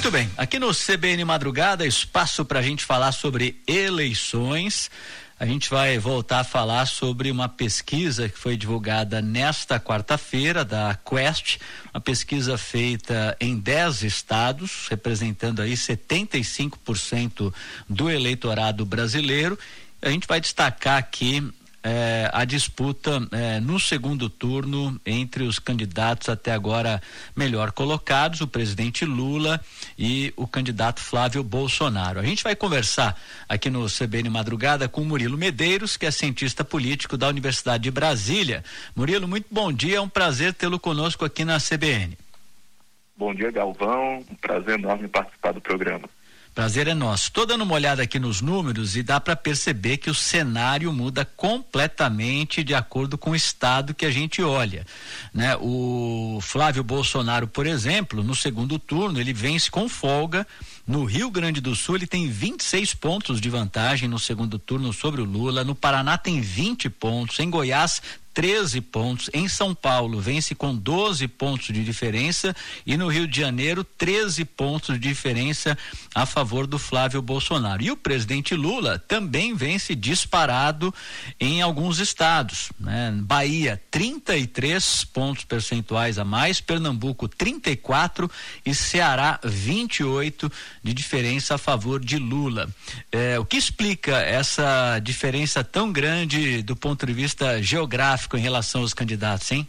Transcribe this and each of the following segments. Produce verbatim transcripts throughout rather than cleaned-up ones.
Muito bem, aqui no C B N Madrugada, espaço para a gente falar sobre eleições. A gente vai voltar a falar sobre uma pesquisa que foi divulgada nesta quarta-feira da Quest, uma pesquisa feita em dez estados, representando aí setenta e cinco por cento do eleitorado brasileiro. A gente vai destacar aqui É, a disputa é, no segundo turno entre os candidatos até agora melhor colocados, o presidente Lula e o candidato Flávio Bolsonaro. A gente vai conversar aqui no C B N Madrugada com o Murilo Medeiros, que é cientista político da Universidade de Brasília. Murilo, muito bom dia, é um prazer tê-lo conosco aqui na C B N. Bom dia, Galvão, um prazer enorme participar do programa. Prazer é nosso. Estou dando uma olhada aqui nos números e dá para perceber que o cenário muda completamente de acordo com o estado que a gente olha, né? O Flávio Bolsonaro, por exemplo, no segundo turno, ele vence com folga. No Rio Grande do Sul, ele tem vinte e seis pontos de vantagem no segundo turno sobre o Lula. No Paraná tem vinte pontos. Em Goiás, treze pontos. Em São Paulo, vence com doze pontos de diferença. E no Rio de Janeiro, treze pontos de diferença a favor do Flávio Bolsonaro. E o presidente Lula também vence disparado em alguns estados, né? Bahia, trinta e três pontos percentuais a mais. Pernambuco, trinta e quatro. E Ceará, vinte e oito de diferença a favor de Lula. É, o que explica essa diferença tão grande do ponto de vista geográfico em relação aos candidatos, hein?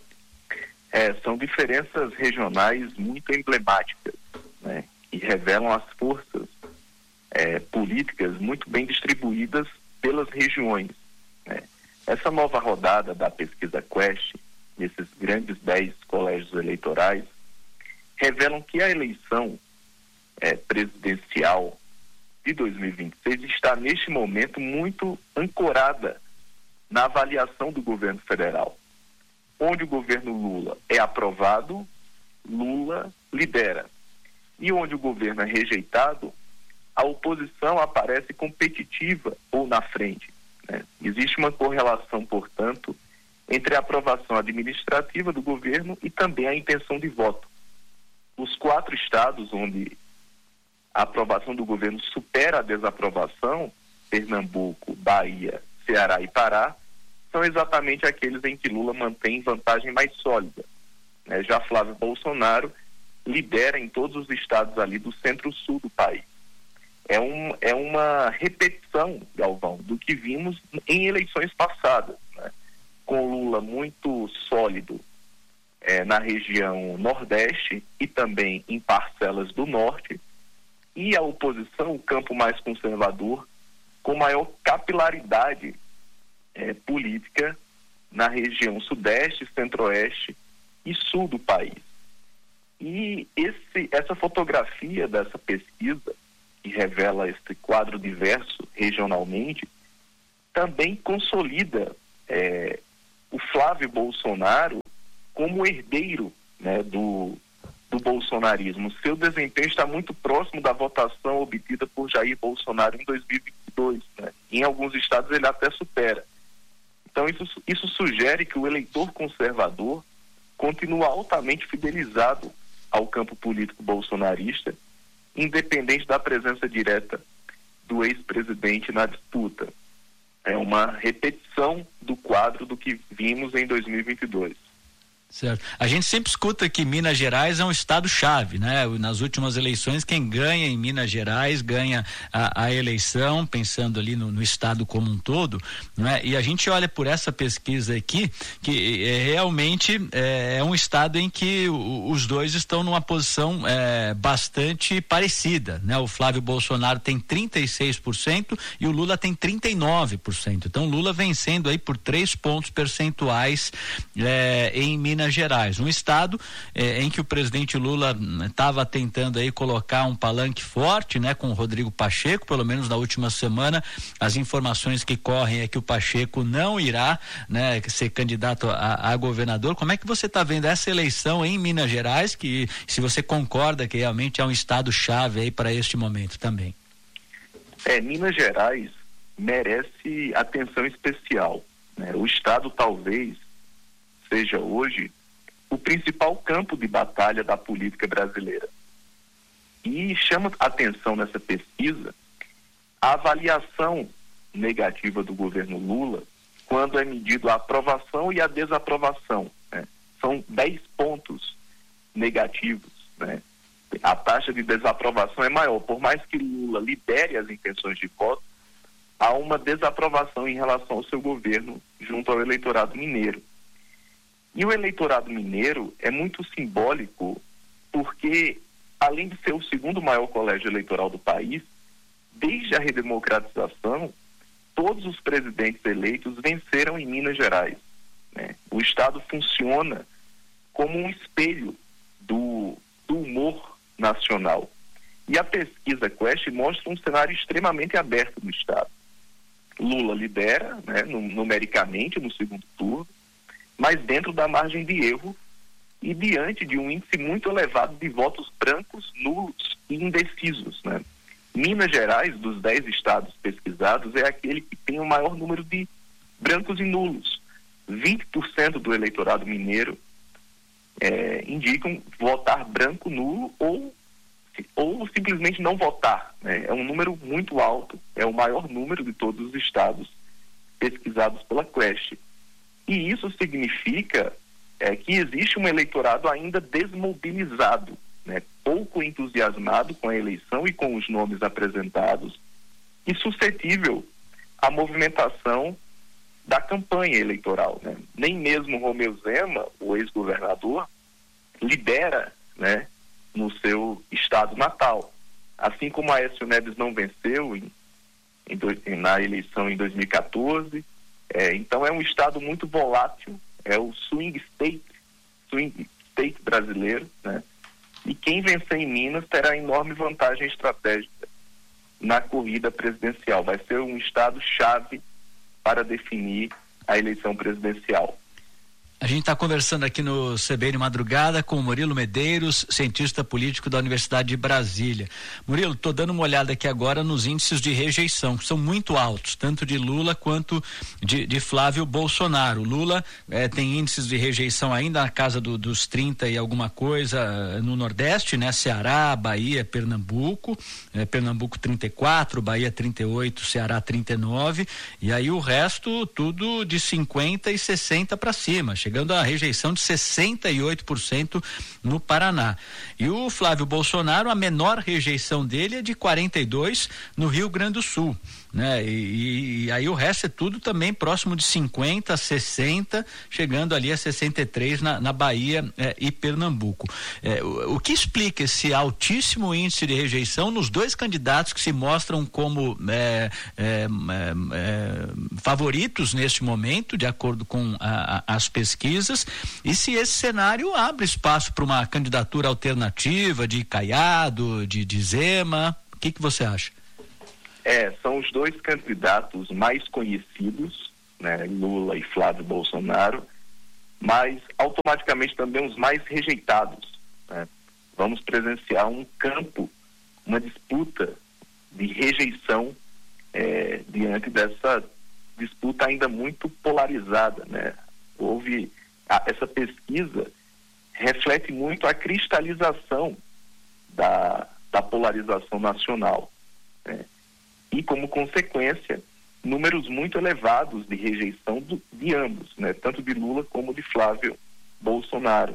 É, são diferenças regionais muito emblemáticas, né? E revelam as forças é, políticas muito bem distribuídas pelas regiões, né? Essa nova rodada da pesquisa Quest, nesses grandes dez colégios eleitorais, revelam que a eleição É, presidencial de dois mil e vinte e seis está neste momento muito ancorada na avaliação do governo federal. Onde o governo Lula é aprovado, Lula lidera. E onde o governo é rejeitado, a oposição aparece competitiva ou na frente, né? Existe uma correlação, portanto, entre a aprovação administrativa do governo e também a intenção de voto. Os quatro estados onde a aprovação do governo supera a desaprovação, Pernambuco, Bahia, Ceará e Pará, são exatamente aqueles em que Lula mantém vantagem mais sólida, né? Já Flávio Bolsonaro lidera em todos os estados ali do centro-sul do país. É, um, é uma repetição, Galvão, do que vimos em eleições passadas, né? Com Lula muito sólido é, na região nordeste e também em parcelas do norte, e a oposição, o campo mais conservador, com maior capilaridade eh, política na região sudeste, centro-oeste e sul do país. E esse, essa fotografia dessa pesquisa, que revela esse quadro diverso regionalmente, também consolida eh, o Flávio Bolsonaro como herdeiro, né, do do bolsonarismo. Seu desempenho está muito próximo da votação obtida por Jair Bolsonaro em dois mil e vinte e dois, né? Em alguns estados ele até supera. Então isso, isso sugere que o eleitor conservador continua altamente fidelizado ao campo político bolsonarista, independente da presença direta do ex-presidente na disputa. É uma repetição do quadro do que vimos em dois mil e vinte e dois. Certo. A gente sempre escuta que Minas Gerais é um estado-chave, né? Nas últimas eleições, quem ganha em Minas Gerais ganha a, a eleição, pensando ali no, no estado como um todo, né? E a gente olha por essa pesquisa aqui, que é, realmente é, é um estado em que o, os dois estão numa posição é, bastante parecida, né? O Flávio Bolsonaro tem trinta e seis por cento e o Lula tem trinta e nove por cento. Então, Lula vencendo aí por três pontos percentuais é, em Minas Minas Gerais, um estado eh, em que o presidente Lula estava tentando aí colocar um palanque forte, né, com o Rodrigo Pacheco, pelo menos na última semana. As informações que correm é que o Pacheco não irá, né, ser candidato a, a governador. Como é que você está vendo essa eleição em Minas Gerais, que se você concorda que realmente é um estado chave aí para este momento também? É, Minas Gerais merece atenção especial, né? O estado talvez seja hoje o principal campo de batalha da política brasileira. E chama atenção nessa pesquisa a avaliação negativa do governo Lula quando é medido a aprovação e a desaprovação, né? São dez pontos negativos, né? A taxa de desaprovação é maior. Por mais que Lula lidere as intenções de voto, há uma desaprovação em relação ao seu governo junto ao eleitorado mineiro. E o eleitorado mineiro é muito simbólico porque, além de ser o segundo maior colégio eleitoral do país, desde a redemocratização, todos os presidentes eleitos venceram em Minas Gerais, né? O Estado funciona como um espelho do, do humor nacional. E a pesquisa Quest mostra um cenário extremamente aberto no Estado. Lula lidera, né, numericamente no segundo turno, mas dentro da margem de erro e diante de um índice muito elevado de votos brancos, nulos e indecisos, né? Minas Gerais, dos dez estados pesquisados, é aquele que tem o maior número de brancos e nulos. vinte por cento do eleitorado mineiro é, indicam votar branco, nulo ou, ou simplesmente não votar, né? É um número muito alto, é o maior número de todos os estados pesquisados pela Quest. E isso significa é, que existe um eleitorado ainda desmobilizado, né, pouco entusiasmado com a eleição e com os nomes apresentados e suscetível à movimentação da campanha eleitoral, né? Nem mesmo Romeu Zema, o ex-governador, lidera, né, no seu estado natal. Assim como Aécio Neves não venceu em, em do, na eleição em dois mil e quatorze, é, então é um estado muito volátil, é o swing state, swing state brasileiro, né? E quem vencer em Minas terá enorme vantagem estratégica na corrida presidencial. Vai ser um estado-chave para definir a eleição presidencial. A gente está conversando aqui no C B N Madrugada com o Murilo Medeiros, cientista político da Universidade de Brasília. Murilo, estou dando uma olhada aqui agora nos índices de rejeição, que são muito altos, tanto de Lula quanto de, de Flávio Bolsonaro. Lula eh, tem índices de rejeição ainda na casa do, dos trinta e alguma coisa no Nordeste, né? Ceará, Bahia, Pernambuco, eh, Pernambuco trinta e quatro, Bahia trinta e oito, Ceará trinta e nove, e aí o resto tudo de cinquenta e sessenta para cima, chegando a rejeição de sessenta e oito por cento no Paraná. E o Flávio Bolsonaro, a menor rejeição dele é de quarenta e dois no Rio Grande do Sul, né? E, e aí o resto é tudo também próximo de cinquenta, sessenta, chegando ali a sessenta e três na, na Bahia eh, e Pernambuco. Eh, o, o que explica esse altíssimo índice de rejeição nos dois candidatos que se mostram como eh, eh, eh, favoritos neste momento, de acordo com a, a, as pesquisas, e se esse cenário abre espaço para uma candidatura alternativa de Caiado, de, de Zema? O que que você acha? É, são os dois candidatos mais conhecidos, né, Lula e Flávio Bolsonaro, mas automaticamente também os mais rejeitados, né? Vamos presenciar um campo, uma disputa de rejeição é, diante dessa disputa ainda muito polarizada, né? Houve a, essa pesquisa reflete muito a cristalização da, da polarização nacional, né? E, como consequência, números muito elevados de rejeição do, de ambos, né? Tanto de Lula como de Flávio Bolsonaro.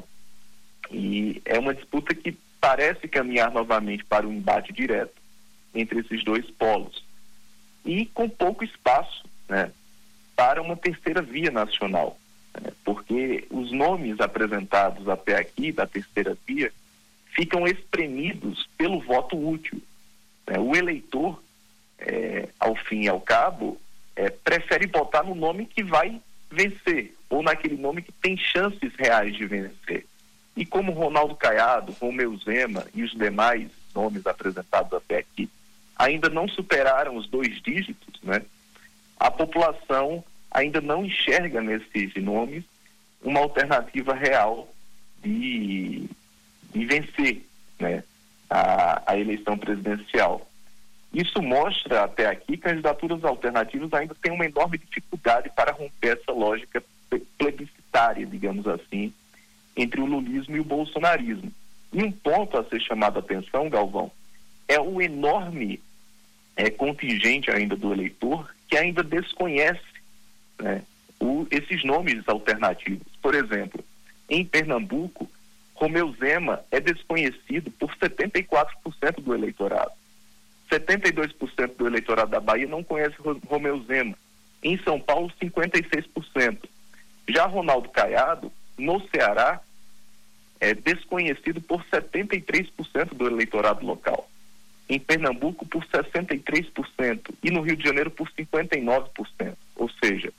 E é uma disputa que parece caminhar novamente para um embate direto entre esses dois polos. E com pouco espaço, né, para uma terceira via nacional, né? Porque os nomes apresentados até aqui da terceira via ficam espremidos pelo voto útil, né? O eleitor, É, ao fim e ao cabo, é, prefere votar no nome que vai vencer, ou naquele nome que tem chances reais de vencer. E como Ronaldo Caiado, Romeu Zema e os demais nomes apresentados até aqui ainda não superaram os dois dígitos, né? A população ainda não enxerga nesses nomes uma alternativa real de, de vencer, né, a, a eleição presidencial. Isso mostra até aqui que candidaturas alternativas ainda têm uma enorme dificuldade para romper essa lógica plebiscitária, digamos assim, entre o lulismo e o bolsonarismo. E um ponto a ser chamado a atenção, Galvão, é o enorme é, contingente ainda do eleitor que ainda desconhece, né, o, esses nomes alternativos. Por exemplo, em Pernambuco, Romeu Zema é desconhecido por setenta e quatro por cento do eleitorado. setenta e dois por cento do eleitorado da Bahia não conhece Romeu Zema. Em São Paulo, cinquenta e seis por cento. Já Ronaldo Caiado, no Ceará, é desconhecido por setenta e três por cento do eleitorado local. Em Pernambuco, por sessenta e três por cento. E no Rio de Janeiro, por cinquenta e nove por cento. Ou seja,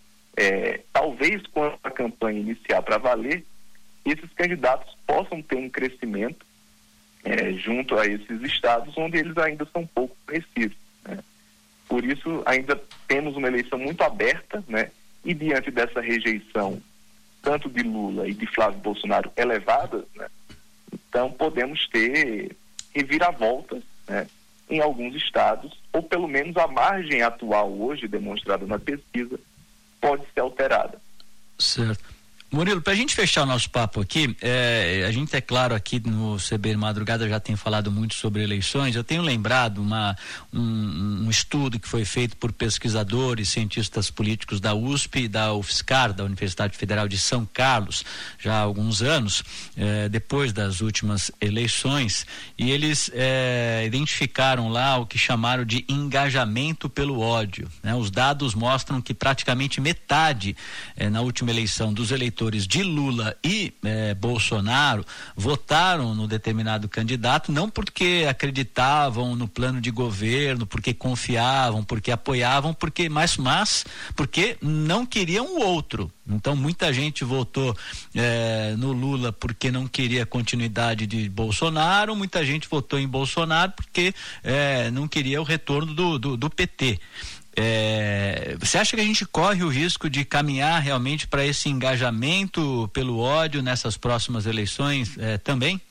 é, talvez quando a campanha iniciar para valer, esses candidatos possam ter um crescimento é, junto a esses estados onde eles ainda são pouco conhecidos, né? Por isso, ainda temos uma eleição muito aberta, né? E diante dessa rejeição, tanto de Lula e de Flávio Bolsonaro elevadas, né? Então podemos ter reviravoltas, né, em alguns estados, ou pelo menos a margem atual hoje demonstrada na pesquisa pode ser alterada. Certo. Murilo, para a gente fechar o nosso papo aqui, é, a gente, é claro, aqui no C B Madrugada já tem falado muito sobre eleições. Eu tenho lembrado uma, um, um estudo que foi feito por pesquisadores, cientistas políticos da U S P e da UFSCar, da Universidade Federal de São Carlos, já há alguns anos, é, depois das últimas eleições, e eles é, identificaram lá o que chamaram de engajamento pelo ódio, né? Os dados mostram que praticamente metade, é, na última eleição, dos eleitores de Lula e eh, Bolsonaro votaram no determinado candidato não porque acreditavam no plano de governo, porque confiavam, porque apoiavam, porque mas, mas porque não queriam o outro. Então muita gente votou eh, no Lula porque não queria continuidade de Bolsonaro, muita gente votou em Bolsonaro porque eh, não queria o retorno do, do, do P T. É, você acha que a gente corre o risco de caminhar realmente para esse engajamento pelo ódio nessas próximas eleições é, também?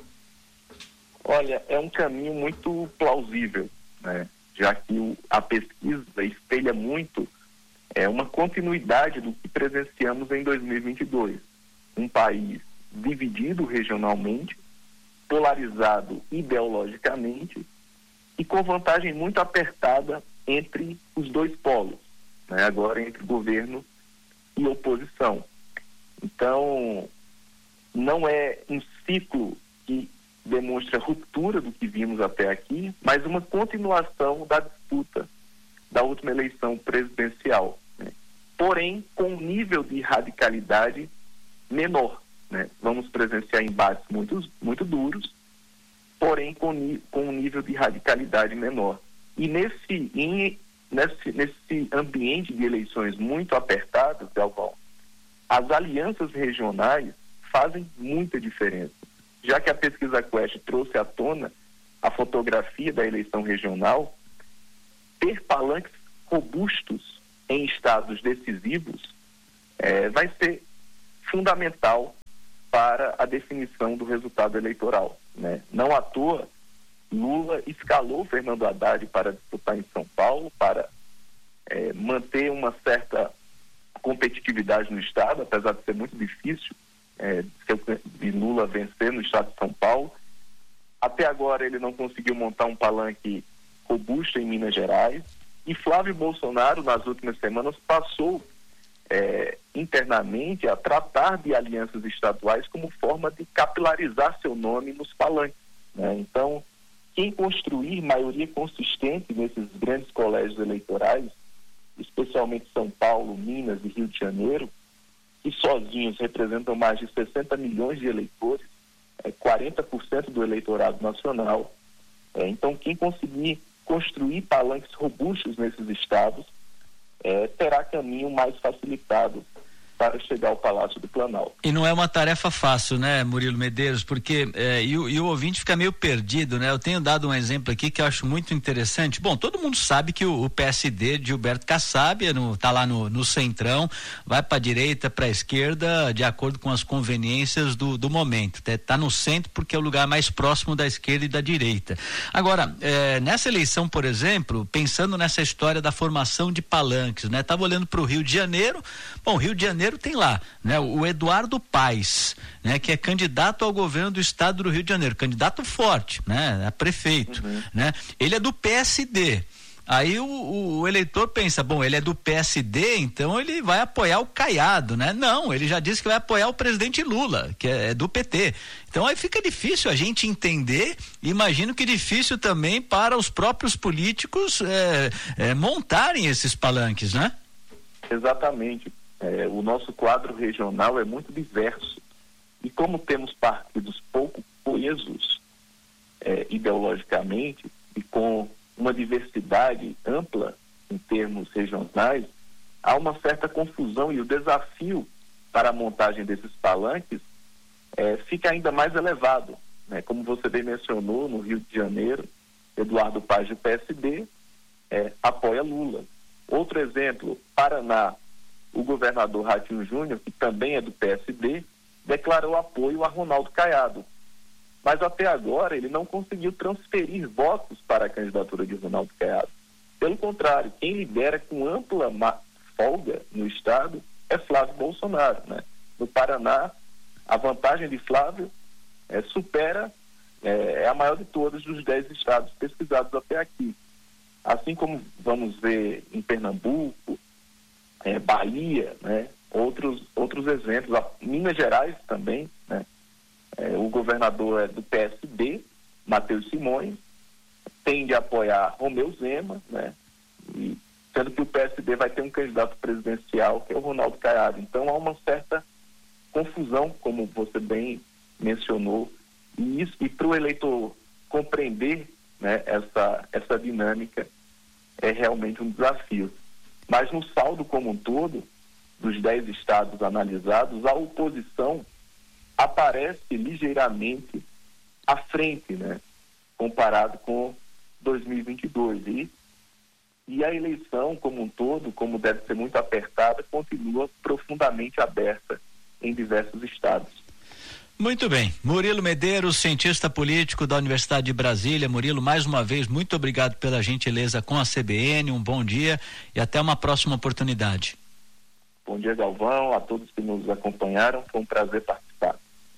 Olha, é um caminho muito plausível, né? Já que o, a pesquisa espelha muito é, uma continuidade do que presenciamos em dois mil e vinte e dois. Um país dividido regionalmente, polarizado ideologicamente e com vantagem muito apertada entre os dois polos, né? Agora entre governo e oposição. Então, não é um ciclo que demonstra ruptura do que vimos até aqui, mas uma continuação da disputa da última eleição presidencial, né? Porém, com um nível de radicalidade menor, né? Vamos presenciar embates muito, muito duros, porém com, com um nível de radicalidade menor. E nesse, in, nesse, nesse ambiente de eleições muito apertadas, Galvão, as alianças regionais fazem muita diferença. Já que a pesquisa Quest trouxe à tona a fotografia da eleição regional, ter palanques robustos em estados decisivos eh, vai ser fundamental para a definição do resultado eleitoral, né? Não à toa, Lula escalou Fernando Haddad para disputar em São Paulo, para é, manter uma certa competitividade no estado, apesar de ser muito difícil é, de Lula vencer no estado de São Paulo. Até agora ele não conseguiu montar um palanque robusto em Minas Gerais, e Flávio Bolsonaro, nas últimas semanas, passou é, internamente a tratar de alianças estaduais como forma de capilarizar seu nome nos palanques, né? Então, quem construir maioria consistente nesses grandes colégios eleitorais, especialmente São Paulo, Minas e Rio de Janeiro, que sozinhos representam mais de sessenta milhões de eleitores, é, quarenta por cento do eleitorado nacional. É, então, quem conseguir construir palanques robustos nesses estados, é, terá caminho mais facilitado para chegar ao Palácio do Planalto. E não é uma tarefa fácil, né, Murilo Medeiros, porque é, e, o, e o ouvinte fica meio perdido, né? Eu tenho dado um exemplo aqui que eu acho muito interessante. Bom, todo mundo sabe que o, o P S D de Gilberto Kassab está lá no, no centrão, vai para a direita, para a esquerda, de acordo com as conveniências do, do momento. Está no centro porque é o lugar mais próximo da esquerda e da direita. Agora, é, nessa eleição, por exemplo, pensando nessa história da formação de palanques, né? Estava olhando para o Rio de Janeiro. Bom, Rio de Janeiro Janeiro tem lá, né, o Eduardo Paes, né, que é candidato ao governo do estado do Rio de Janeiro, candidato forte, né, a prefeito, uhum. né? Ele é do P S D. Aí o, o, o eleitor pensa, bom, ele é do P S D, então ele vai apoiar o Caiado, né? Não, ele já disse que vai apoiar o presidente Lula, que é, é do P T. Então aí fica difícil a gente entender, imagino que difícil também para os próprios políticos é, é, montarem esses palanques, né? Exatamente. É, o nosso quadro regional é muito diverso. E como temos partidos pouco coesos é, ideologicamente e com uma diversidade ampla em termos regionais, há uma certa confusão e o desafio para a montagem desses palanques é, fica ainda mais elevado, né? Como você bem mencionou, no Rio de Janeiro, Eduardo Paes, do P S D, é, apoia Lula. Outro exemplo, Paraná, o governador Ratinho Júnior, que também é do P S D, declarou apoio a Ronaldo Caiado. Mas até agora ele não conseguiu transferir votos para a candidatura de Ronaldo Caiado. Pelo contrário, quem lidera com ampla folga no estado é Flávio Bolsonaro, né? No Paraná, a vantagem de Flávio é, supera, é, é a maior de todas dos dez estados pesquisados até aqui. Assim como vamos ver em Pernambuco, é, Bahia, né? Outros, outros exemplos, Minas Gerais também, né? É, o governador é do P S D, Matheus Simões, tende a apoiar Romeu Zema, né? E, sendo que o P S D vai ter um candidato presidencial, que é o Ronaldo Caiado. Então há uma certa confusão, como você bem mencionou, e, isso, e para o eleitor compreender, né, essa, essa dinâmica é realmente um desafio. Mas no saldo como um todo, dos dez estados analisados, a oposição aparece ligeiramente à frente, né, comparado com dois mil e vinte e dois. E, e a eleição como um todo, como deve ser muito apertada, continua profundamente aberta em diversos estados. Muito bem. Murilo Medeiros, cientista político da Universidade de Brasília. Murilo, mais uma vez, muito obrigado pela gentileza com a C B N, um bom dia e até uma próxima oportunidade. Bom dia, Galvão, a todos que nos acompanharam, foi um prazer participar.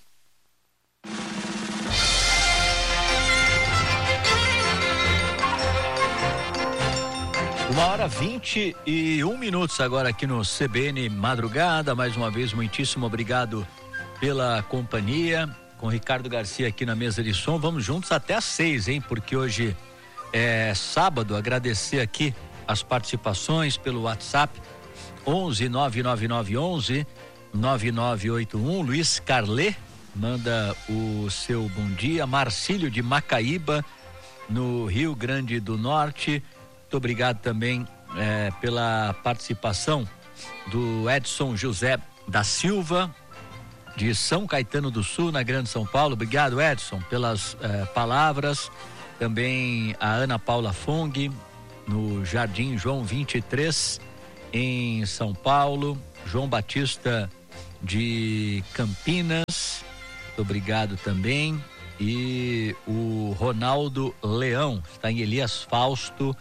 Uma hora vinte e um minutos agora aqui no C B N Madrugada. Mais uma vez, muitíssimo obrigado pela companhia. Com Ricardo Garcia aqui na mesa de som. Vamos juntos até às seis, hein? Porque hoje é sábado. Agradecer aqui as participações pelo WhatsApp onze nove nove nove onze nove nove oito um. Luiz Carlê manda o seu bom dia. Marcílio de Macaíba, no Rio Grande do Norte. Muito obrigado também eh, pela participação do Edson José da Silva, de São Caetano do Sul, na Grande São Paulo. Obrigado, Edson, pelas eh, palavras. Também a Ana Paula Fong, no Jardim João vinte e três, em São Paulo. João Batista de Campinas, muito obrigado também. E o Ronaldo Leão, está em Elias Fausto,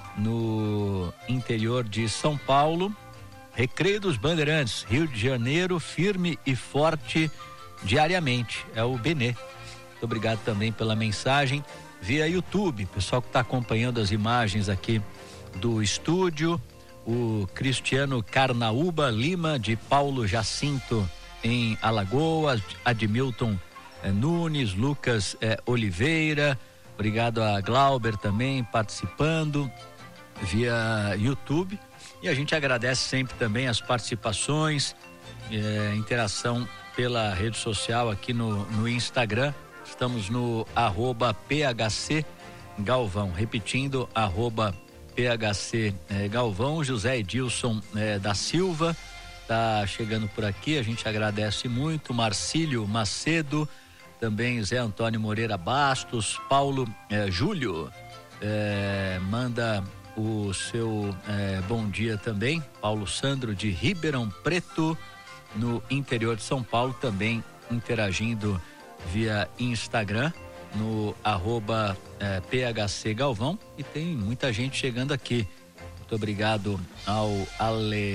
no interior de São Paulo. Recreio dos Bandeirantes, Rio de Janeiro, firme e forte diariamente. É o Benê. Muito obrigado também pela mensagem via YouTube. Pessoal que está acompanhando as imagens aqui do estúdio. O Cristiano Carnaúba Lima, de Paulo Jacinto, em Alagoas. Admilton eh, Nunes, Lucas eh, Oliveira. Obrigado a Glauber também participando via YouTube. E a gente agradece sempre também as participações, eh, interação pela rede social aqui no, no Instagram. Estamos no arroba P H C Galvão, repetindo, arroba P H C eh, Galvão. José Edilson eh, da Silva tá chegando por aqui, a gente agradece muito. Marcílio Macedo, também Zé Antônio Moreira Bastos, Paulo eh, Júlio eh, manda o seu eh, bom dia também. Paulo Sandro de Ribeirão Preto, no interior de São Paulo, também interagindo via Instagram, no arroba eh, P H C Galvão. E tem muita gente chegando aqui. Muito obrigado ao Ale,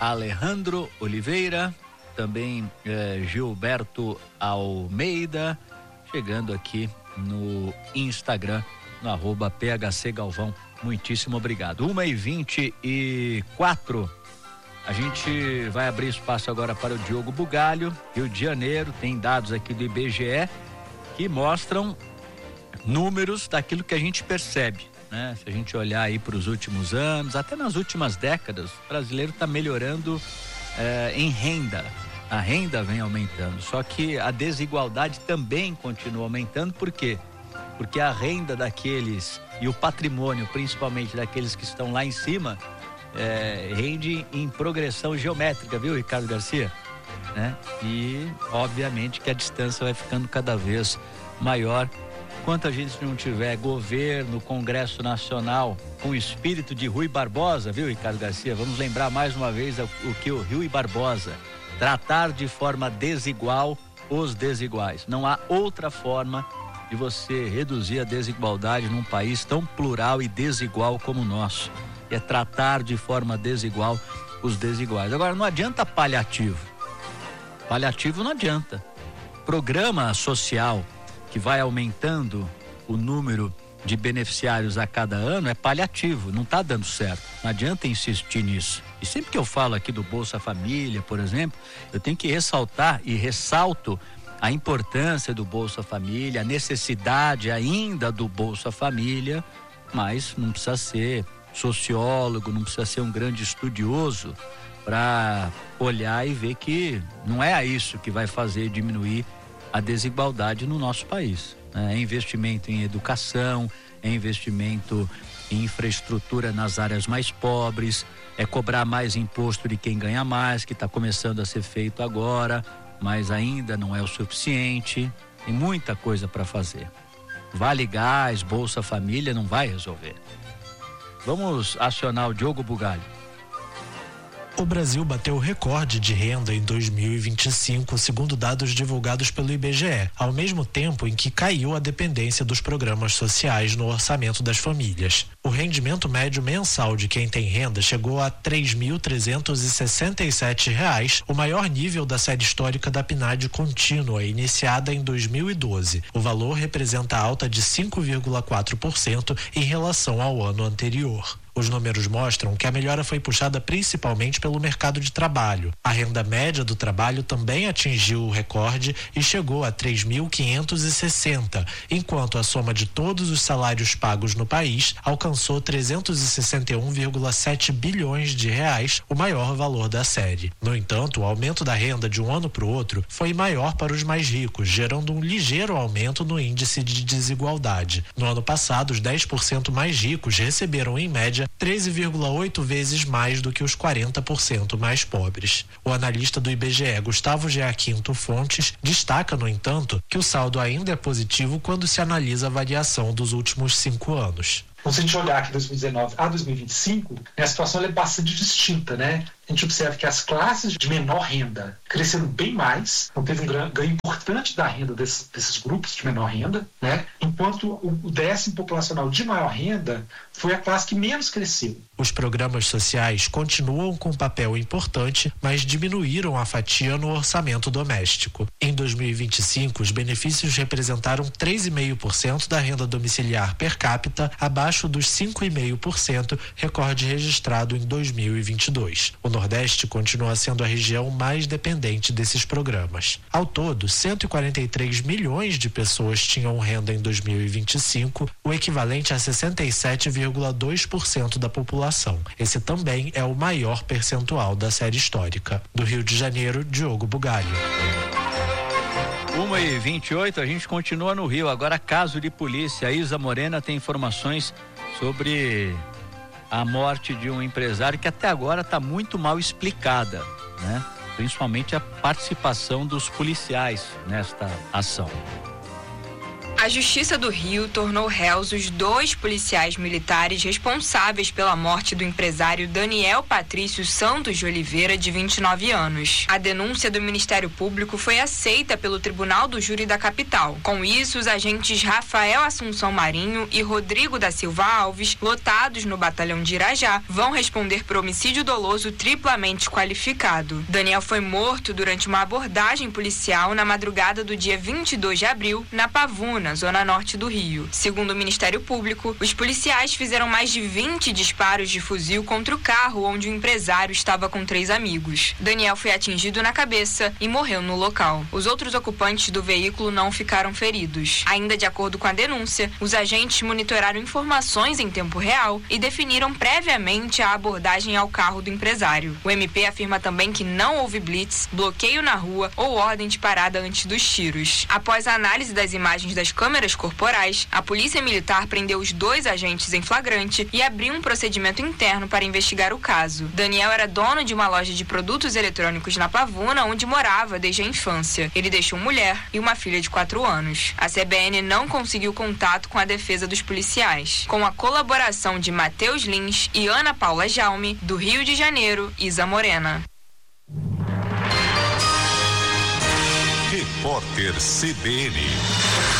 Alejandro Oliveira, também eh, Gilberto Almeida, chegando aqui no Instagram, no arroba P H C Galvão. Muitíssimo obrigado. uma e vinte e quatro. A gente vai abrir espaço agora para o Diogo Bugalho. Rio de Janeiro, tem dados aqui do I B G E que mostram números daquilo que a gente percebe, né? Se a gente olhar aí para os últimos anos, até nas últimas décadas, o brasileiro está melhorando eh, em renda. A renda vem aumentando, só que a desigualdade também continua aumentando. Por quê? Porque a renda daqueles e o patrimônio, principalmente daqueles que estão lá em cima, é, rende em progressão geométrica, viu, Ricardo Garcia? Né? E, obviamente, que a distância vai ficando cada vez maior. Enquanto a gente não tiver governo, Congresso Nacional, com o espírito de Rui Barbosa, viu, Ricardo Garcia? Vamos lembrar mais uma vez o, o que o Rui Barbosa, tratar de forma desigual os desiguais. Não há outra forma de você reduzir a desigualdade num país tão plural e desigual como o nosso. É tratar de forma desigual os desiguais. Agora, não adianta paliativo. Paliativo não adianta. Programa social que vai aumentando o número de beneficiários a cada ano é paliativo, não está dando certo. Não adianta insistir nisso. E sempre que eu falo aqui do Bolsa Família, por exemplo, eu tenho que ressaltar e ressalto a importância do Bolsa Família, a necessidade ainda do Bolsa Família, mas não precisa ser sociólogo, não precisa ser um grande estudioso para olhar e ver que não é isso que vai fazer diminuir a desigualdade no nosso país. É investimento em educação, é investimento em infraestrutura nas áreas mais pobres, é cobrar mais imposto de quem ganha mais, que está começando a ser feito agora, mas ainda não é o suficiente. Tem muita coisa para fazer. Vale Gás, Bolsa Família não vai resolver. Vamos acionar o Diogo Bugalho. O Brasil bateu recorde de renda em dois mil e vinte e cinco, segundo dados divulgados pelo I B G E, ao mesmo tempo em que caiu a dependência dos programas sociais no orçamento das famílias. O rendimento médio mensal de quem tem renda chegou a três mil trezentos e sessenta e sete reais, o maior nível da série histórica da P N A D contínua, iniciada em dois mil e doze. O valor representa alta de cinco vírgula quatro por cento em relação ao ano anterior. Os números mostram que a melhora foi puxada principalmente pelo mercado de trabalho. A renda média do trabalho também atingiu o recorde e chegou a três mil quinhentos e sessenta, enquanto a soma de todos os salários pagos no país alcançou trezentos e sessenta e um vírgula sete bilhões de reais, o maior valor da série. No entanto, o aumento da renda de um ano para o outro foi maior para os mais ricos, gerando um ligeiro aumento no índice de desigualdade. No ano passado, os dez por cento mais ricos receberam, em média, treze vírgula oito vezes mais do que os quarenta por cento mais pobres. O analista do I B G E, Gustavo Giaquinto Fontes, destaca, no entanto, que o saldo ainda é positivo quando se analisa a variação dos últimos cinco anos. Então, se a gente olhar aqui dois mil e dezenove a dois mil e vinte e cinco, a situação é bastante distinta, né? A gente observa que as classes de menor renda cresceram bem mais, então teve um ganho importante da renda desses, desses grupos de menor renda, né? Enquanto o décimo populacional de maior renda foi a classe que menos cresceu. Os programas sociais continuam com um papel importante, mas diminuíram a fatia no orçamento doméstico. Em dois mil e vinte e cinco, os benefícios representaram três vírgula cinco por cento da renda domiciliar per capita, abaixo dos cinco vírgula cinco por cento, recorde registrado em dois mil e vinte e dois. O Nordeste continua sendo a região mais dependente desses programas. Ao todo, cento e quarenta e três milhões de pessoas tinham renda em dois mil e vinte e cinco, o equivalente a sessenta e sete vírgula dois por cento da população. Esse também é o maior percentual da série histórica. Do Rio de Janeiro, Diogo Bugalho. uma e vinte e oito, a gente continua no Rio. Agora, caso de polícia. A Isa Morena tem informações sobre a morte de um empresário que até agora está muito mal explicada, né? Principalmente a participação dos policiais nesta ação. A Justiça do Rio tornou réus os dois policiais militares responsáveis pela morte do empresário Daniel Patrício Santos de Oliveira, de vinte e nove anos. A denúncia do Ministério Público foi aceita pelo Tribunal do Júri da capital. Com isso, os agentes Rafael Assunção Marinho e Rodrigo da Silva Alves, lotados no batalhão de Irajá, vão responder por homicídio doloso triplamente qualificado. Daniel foi morto durante uma abordagem policial na madrugada do dia vinte e dois de abril, na Pavuna, zona norte do Rio. Segundo o Ministério Público, os policiais fizeram mais de vinte disparos de fuzil contra o carro onde o empresário estava com três amigos. Daniel foi atingido na cabeça e morreu no local. Os outros ocupantes do veículo não ficaram feridos. Ainda de acordo com a denúncia, os agentes monitoraram informações em tempo real e definiram previamente a abordagem ao carro do empresário. O M P afirma também que não houve blitz, bloqueio na rua ou ordem de parada antes dos tiros. Após a análise das imagens das câmeras corporais, a Polícia Militar prendeu os dois agentes em flagrante e abriu um procedimento interno para investigar o caso. Daniel era dono de uma loja de produtos eletrônicos na Pavuna, onde morava desde a infância. Ele deixou mulher e uma filha de quatro anos. A C B N não conseguiu contato com a defesa dos policiais. Com a colaboração de Matheus Lins e Ana Paula Jaume, do Rio de Janeiro, Isa Morena. Repórter C B N.